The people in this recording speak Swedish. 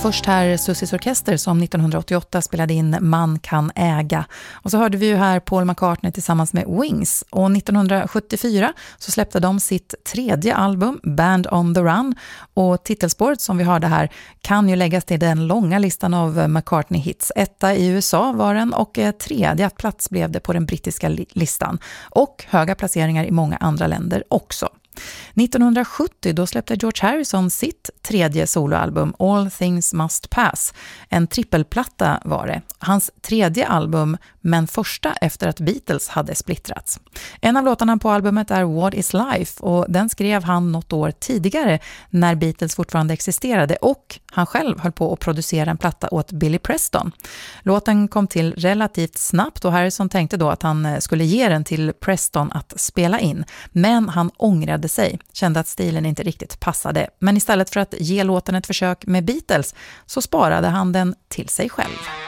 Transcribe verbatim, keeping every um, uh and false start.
först här Susies Orkester som nittonhundraåttioåtta spelade in Man kan äga. Och så hörde vi ju här Paul McCartney tillsammans med Wings. Och nittonhundrasjuttiofyra så släppte de sitt tredje album, Band on the Run. Och titelspåret som vi hörde här kan ju läggas till den långa listan av McCartney-hits. Etta i U S A var den och tredje plats blev det på den brittiska listan. Och höga placeringar i många andra länder också. nittonhundrasjuttio då släppte George Harrison sitt tredje soloalbum All Things Must Pass. En trippelplatta var det. Hans tredje album, men första efter att Beatles hade splittrats. En av låtarna på albumet är What is Life och den skrev han något år tidigare när Beatles fortfarande existerade och han själv höll på att producera en platta åt Billy Preston. Låten kom till relativt snabbt och Harrison tänkte då att han skulle ge den till Preston att spela in. Men han ångrade sig, kände att stilen inte riktigt passade. Men istället för att ge låten ett försök med Beatles så sparade han den till sig själv.